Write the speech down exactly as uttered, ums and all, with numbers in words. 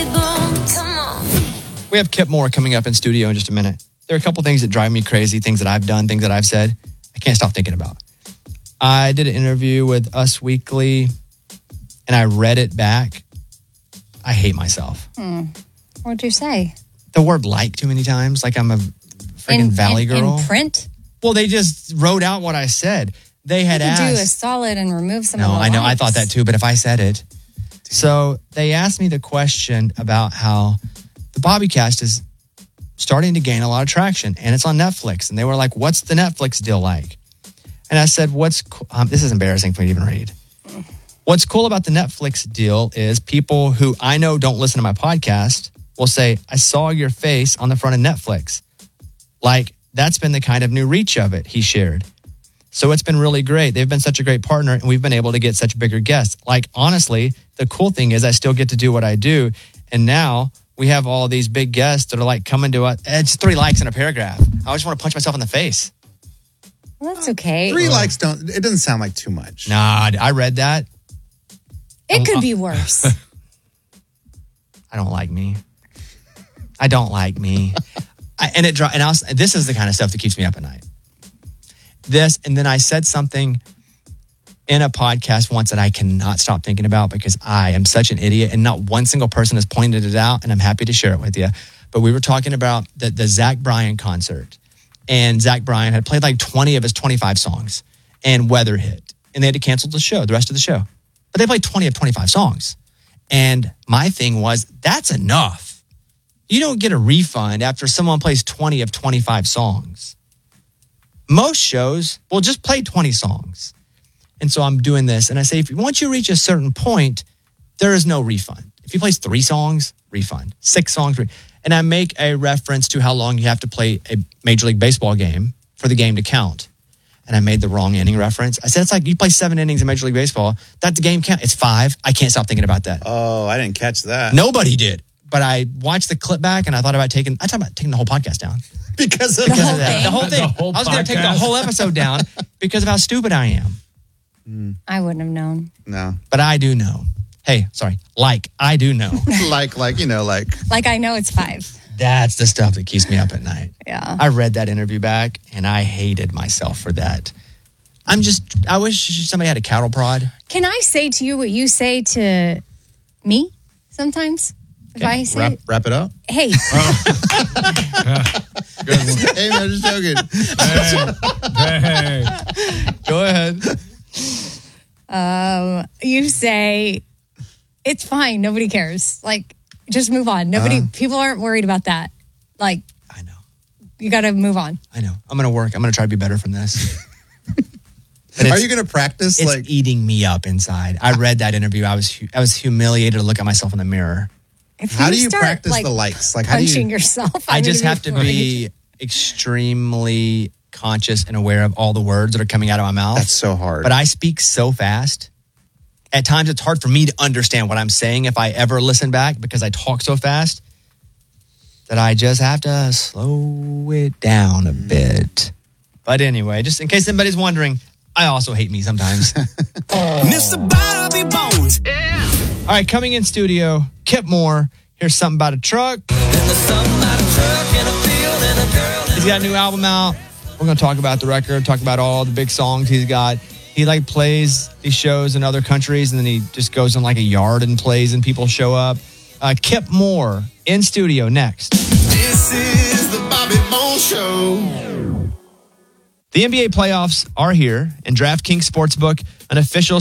We have Kip Moore coming up in studio in just a minute. There are a couple things that drive me crazy, things that I've done, things that I've said. I can't stop thinking about. I did an interview with Us Weekly, and I read it back. I hate myself. Hmm. What'd you say? The word like too many times, like I'm a freaking in, Valley in, girl. In print? Well, they just wrote out what I said. They had you could asked. do a solid and remove some no, of the I know. likes. I thought that too, but if I said it. So they asked me the question about how the Bobbycast is starting to gain a lot of traction, and it's on Netflix. And they were like, what's the Netflix deal like? And I said, what's co- um, this is embarrassing for me to even read. What's cool about the Netflix deal is people who I know don't listen to my podcast will say, I saw your face on the front of Netflix. Like, that's been the kind of new reach of it, he shared. So it's been really great. They've been such a great partner, and we've been able to get such bigger guests. Like, honestly, the cool thing is I still get to do what I do. And now we have all these big guests that are like coming to us. It's three likes in a paragraph. I just want to punch myself in the face. Well, that's okay. Three uh, likes don't, it doesn't sound like too much. Nah, I read that. It could be worse. I don't like me. I don't like me. I, and it and I was, this is the kind of stuff that keeps me up at night. This, and then I said something in a podcast once that I cannot stop thinking about because I am such an idiot and not one single person has pointed it out, and I'm happy to share it with you. But we were talking about the, the Zach Bryan concert, and Zach Bryan had played like twenty of his twenty-five songs, and weather hit, and they had to cancel the show, the rest of the show. But they played twenty of twenty-five songs. And my thing was, that's enough. You don't get a refund after someone plays twenty of twenty-five songs. Most shows will just play twenty songs. And so I'm doing this, and I say, if once you reach a certain point, there is no refund. If he plays three songs, refund. Six songs, refund. And I make a reference to how long you have to play a Major League Baseball game for the game to count. And I made the wrong inning reference. I said, it's like you play seven innings in Major League Baseball. That the game count. It's five. I can't stop thinking about that. Oh, I didn't catch that. Nobody did. But I watched the clip back, and I thought about taking, I thought about taking the whole podcast down. Because of, because the, of that. The whole thing. The whole I was going to take the whole episode down because of how stupid I am. Mm. I wouldn't have known. No. But I do know. Hey, sorry. Like, I do know. like, like, you know, like. Like, I know it's five. That's the stuff that keeps me up at night. Yeah. I read that interview back, and I hated myself for that. I'm just, I wish somebody had a cattle prod. Can I say to you what you say to me sometimes? If Okay. I say, Wrap, wrap it up. hey, Hey, man, just joking. Hey, Go ahead. um, you say, it's fine. Nobody cares. Like, just move on. Nobody, Uh. people aren't worried about that. Like, I know. you got to move on. I know. I'm going to work. I'm going to try to be better from this. Are you going to practice? It's like eating me up inside. I read that interview. I was I was humiliated to look at myself in the mirror. If How do you start, practice like, the likes? Like, how do punching you? yourself? I I'm just gonna have to worried. be extremely conscious and aware of all the words that are coming out of my mouth. That's so hard. But I speak so fast. At times, it's hard for me to understand what I'm saying if I ever listen back because I talk so fast that I just have to slow it down a bit. But anyway, just in case anybody's wondering, I also hate me sometimes. Mister Bobby Bones. All right, coming in studio, Kip Moore. Here's something about a truck. He's got a new album out. We're going to talk about the record, talk about all the big songs he's got. He like plays these shows in other countries, and then he just goes in like a yard and plays, and people show up. Uh, Kip Moore in studio next. This is the Bobby Bones Show. The N B A playoffs are here, and DraftKings Sportsbook, an official